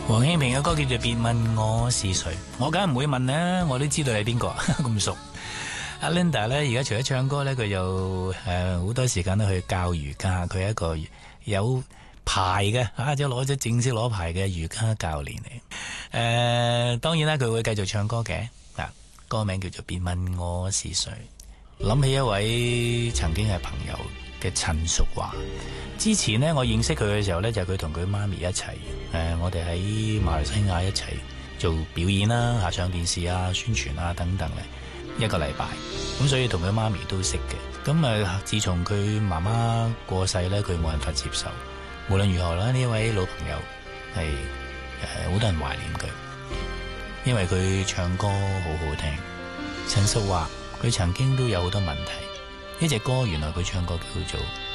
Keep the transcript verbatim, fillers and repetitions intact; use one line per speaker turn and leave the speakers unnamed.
黃興平嘅歌叫做別問我是誰，我梗係唔會問啦，我都知道你係邊個咁熟。阿 Linda 咧，而家除咗唱歌咧，佢又誒好多時間都去教瑜伽，佢係一個有牌嘅啊，即係攞咗正式攞牌嘅瑜伽教練嚟。誒、呃，當然啦，佢會繼續唱歌嘅。啊，歌名叫做別問我是誰，諗起一位曾經係朋友嘅陳淑華。之前呢，我認識佢嘅時候呢，就係佢同佢媽咪一齊，誒、呃，我哋喺馬來西亞一齊做表演啦，吓上電視啊、宣傳啊等等咧，一個禮拜，咁所以同佢媽咪都識嘅。咁啊，自從佢媽媽過世呢，佢冇辦法接受。無論如何啦，呢位老朋友係誒好多人懷念佢，因為佢唱歌好好聽。陳淑華佢曾經都有好多問題，呢隻歌原來佢唱過叫做